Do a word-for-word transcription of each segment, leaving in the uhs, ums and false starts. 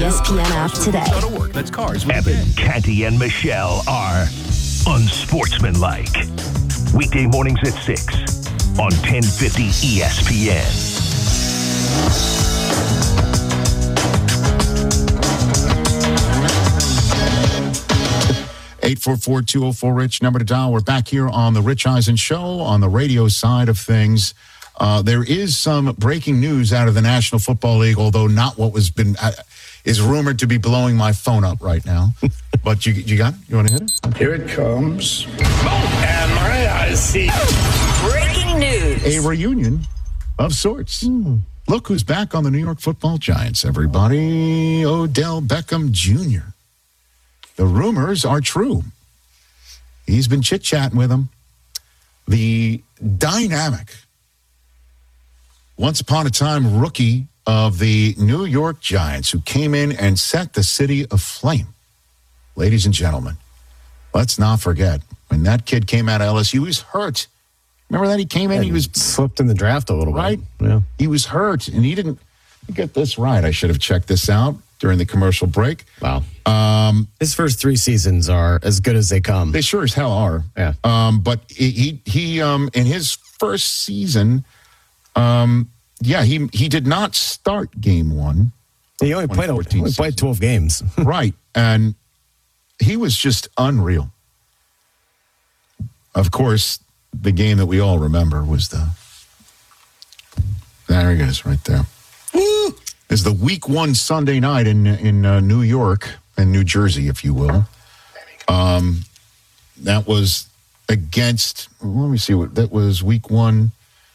S P N app today. Go to work. That's Cars. Evan, Canty, and Michelle are unsportsmanlike. Weekday mornings at six on ten fifty E S P N. eight four four, two oh four, RICH, number to dial. We're back here on the Rich Eisen Show on the radio side of things. Uh, there is some breaking news out of the National Football League, although not what was been uh, is rumored to be blowing my phone up right now. But you you got it? You want to hit it? Okay. Here it comes. Oh, and my eyes see. Breaking news. A reunion of sorts. Mm. Look who's back on the New York Football Giants, everybody. Odell Beckham Junior The rumors are true. He's been chit-chatting with him. The dynamic, once upon a time rookie of the New York Giants who came in and set the city aflame. Ladies and gentlemen, let's not forget, when that kid came out of L S U, he was hurt. Remember that? He came in, and he was... slipped in the draft a little right? bit. Right? Yeah. He was hurt, and he didn't... Get this right. I should have checked this out during the commercial break. Wow. Um, His first three seasons are as good as they come. They sure as hell are. Yeah. Um, but he, he, he um, in his first season, um, yeah, he he did not start game one. He only played, he only played twelve games. Right. And he was just unreal. Of course, the game that we all remember was the, there he is right there. Is the week one Sunday night in in uh, New York and New Jersey, if you will. Um, that was against. Let me see what that was. Week one.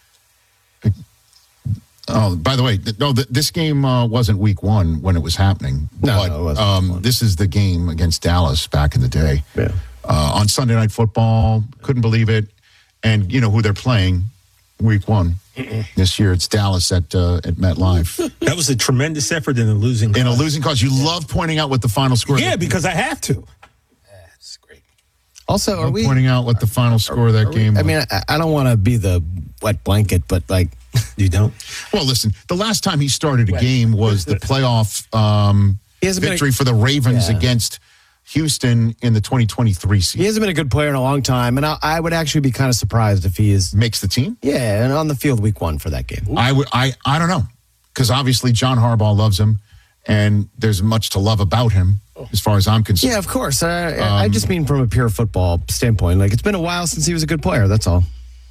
Oh, by the way, no, this game uh, wasn't week one when it was happening. No, but, no it wasn't. Um, this is the game against Dallas back in the day. Yeah. Uh, on Sunday Night Football, couldn't believe it, and you know who they're playing. Week one this year, it's Dallas at uh, at MetLife. That was a tremendous effort in a losing cause. In a losing cause. You love pointing out what the final score. Yeah, because I have to. That's great. Also, are we pointing out what the final score of that we, game was? I mean, I, I don't want to be the wet blanket, but like, you don't. Well, listen. The last time he started a game was the playoff um, victory a, for the Ravens yeah. against Houston in the twenty twenty-three season. He hasn't been a good player in a long time, and I, I would actually be kind of surprised if he is makes the team. Yeah, and on the field week one for that game. Ooh. I would. I I don't know, because obviously John Harbaugh loves him, and there's much to love about him as far as I'm concerned. Yeah, of course. Uh, um, I just mean from a pure football standpoint. Like, it's been a while since he was a good player. That's all.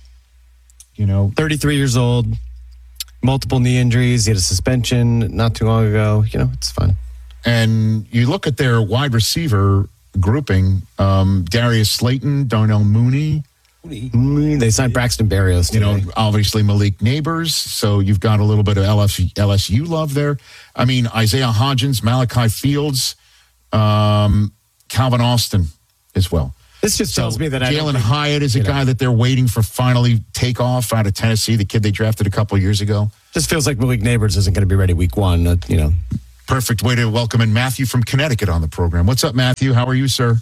You know, thirty-three years old, multiple knee injuries. He had a suspension not too long ago. You know, it's fun. And you look at their wide receiver grouping, um, Darius Slayton, Darnell Mooney. Mooney. They signed Braxton Berrios today. You know, obviously Malik Neighbors. So you've got a little bit of L S U love there. I mean, Isaiah Hodgins, Malachi Fields, um, Calvin Austin as well. This just tells so me that I Jalen Hyatt is a guy know. that they're waiting for finally take off out of Tennessee, the kid they drafted a couple of years ago. Just feels like Malik Neighbors isn't going to be ready week one, uh, you know. Perfect way to welcome in Matthew from Connecticut on the program. What's up, Matthew? How are you, sir?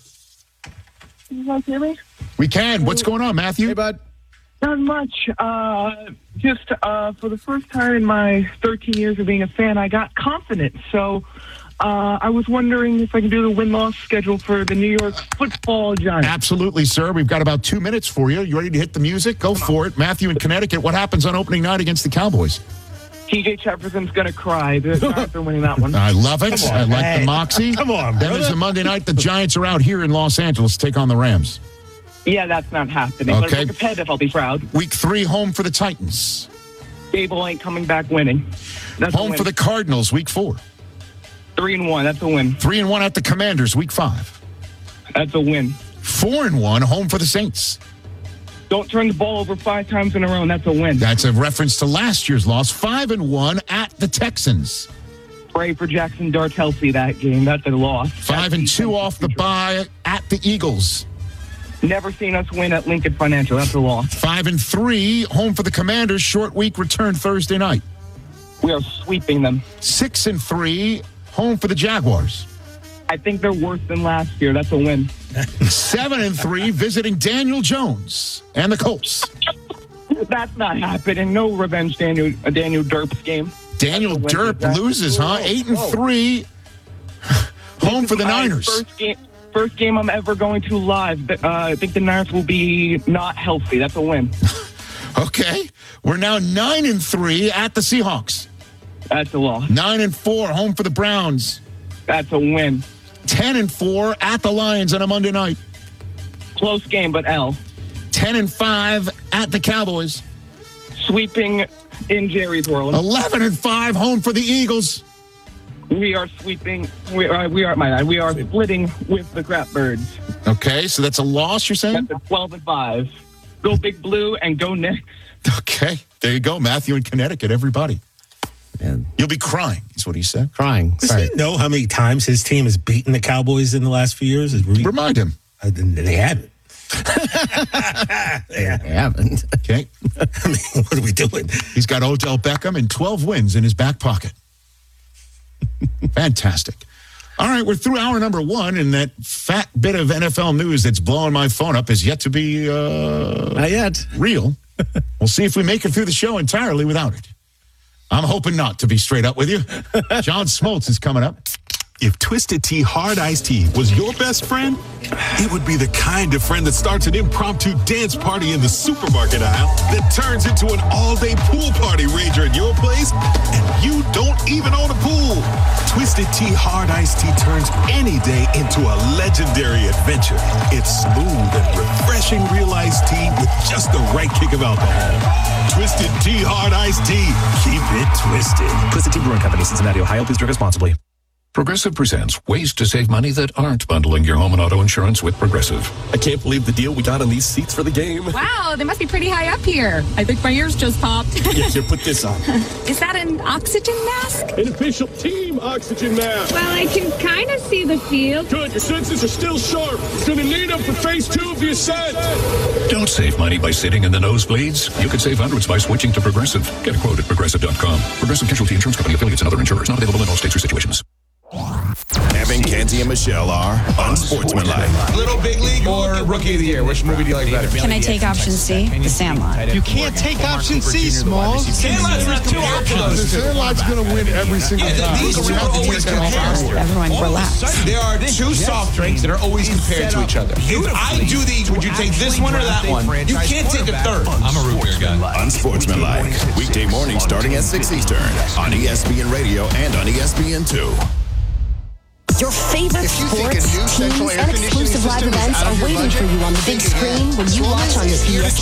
You guys hear me? We can. What's going on, Matthew? Hey, bud. Not much. Uh, just uh, for the first time in my thirteen years of being a fan, I got confident. So uh, I was wondering if I can do the win-loss schedule for the New York Football Giants. Absolutely, sir. We've got about two minutes for you. You ready to hit the music? Go Come for on. it. Matthew in Connecticut, what happens on opening night against the Cowboys? T J Jefferson's going to cry. The Giants are winning that one. I love it. On, I like hey. the moxie. Come on, Then there's a Monday night. The Giants are out here in Los Angeles to take on the Rams. Yeah, that's not happening. Okay. But if we're competitive, I'll be proud. Week three, home for the Titans. Gable ain't coming back winning. That's home for the Cardinals, week four. Three and one. That's a win. Three and one at the Commanders, week five. That's a win. Four and one, home for the Saints. Don't turn the ball over five times in a row, and that's a win. That's a reference to last year's loss. Five and one at the Texans. Pray for Jackson Dartelsi that game. That's a loss. Five and two off the bye at the Eagles. Never seen us win at Lincoln Financial. That's a loss. Five and three, home for the Commanders. Short week return Thursday night. We are sweeping them. Six and three, home for the Jaguars. I think they're worse than last year. That's a win. Seven and three, visiting Daniel Jones and the Colts. That's not happening. No revenge, Daniel uh, Daniel Derp's game. Daniel Derp loses, huh? Eight and three, home for the My Niners. First game, first game I'm ever going to live. But, uh, I think the Niners will be not healthy. That's a win. Okay. We're now nine and three at the Seahawks. That's a loss. Nine and four home for the Browns. That's a win. Ten and four at the Lions on a Monday night. Close game, but L. Ten and five at the Cowboys. Sweeping in Jerry's world. Eleven and five home for the Eagles. We are sweeping. We are. We are. My bad. We are splitting with the Crap Birds. Okay, so that's a loss, you're saying? That's a twelve and five. Go Big Blue and go Knicks. Okay, there you go, Matthew in Connecticut, everybody. And You'll be crying, is what he said. crying. Does Sorry. he know how many times his team has beaten the Cowboys in the last few years? Is re- Remind him. Uh, they haven't. I haven't. Okay, I mean, what are we doing? he's got Odell Beckham and twelve wins in his back pocket. Fantastic. All right, we're through hour number one, and that fat bit of N F L news that's blowing my phone up is yet to be uh, Not yet. real. We'll see if we make it through the show entirely without it. I'm hoping not, to be straight up with you. John Smoltz is coming up. If Twisted Tea Hard Iced Tea was your best friend, it would be the kind of friend that starts an impromptu dance party in the supermarket aisle that turns into an all-day pool party rager at your place, and you don't even own a pool. Twisted Tea Hard Iced Tea turns any day into a legendary adventure. It's smooth and refreshing real iced tea with just the right kick of alcohol. Twisted Tea Hard Iced Tea. Keep it twisted. Twisted Tea Brewing Company, Cincinnati, Ohio. Please drink responsibly. Progressive presents ways to save money that aren't bundling your home and auto insurance with Progressive. I can't believe the deal we got on these seats for the game. Wow, they must be pretty high up here. I think my ears just popped. Yeah, here, put this on. Is that an oxygen mask? An official team oxygen mask. Well, I can kind of see the field. Good, your senses are still sharp. Gonna need them for phase two of the ascent. Don't save money by sitting in the nosebleeds. You could save hundreds by switching to Progressive. Get a quote at progressive dot com. Progressive Casualty Insurance Company, affiliates, and other insurers. Not available in all states or situations. Evan, Kenzie, and Michelle are unsportsmanlike. Little Big League or Rookie of the Year? Which movie do you like better? Can I take option C? The Sandlot. You can't take option C, Smalls. Sandlot's not too hard for those. Sandlot's gonna win every single Yeah, time. these two are always compared. Everyone relax. There are two soft drinks that are always compared to each other. If I do these, would you take this one or that one? You can't take a third. I'm a root beer guy. Unsportsmanlike. Weekday morning starting at six Eastern on E S P N Radio and on E S P N two. Your favorite sports, teams, and exclusive live events are waiting for you on the big screen when you watch on the P S